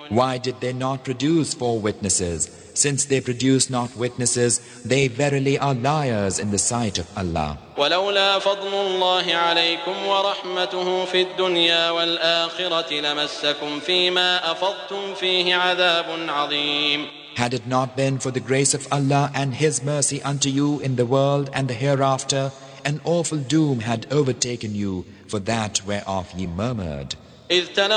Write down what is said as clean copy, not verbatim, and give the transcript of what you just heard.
Why did they not produce 4 witnesses? Since they produce not witnesses, they verily are liars in the sight of Allah. ولولا فضل الله عليكم ورحمته في الدنيا والآخرة لمسكم فيما أفضتم فيه عذاب عظيم. Had it not been for the grace of Allah and His mercy unto you in the world and the hereafter, an awful doom had overtaken you for that whereof ye murmured. إذ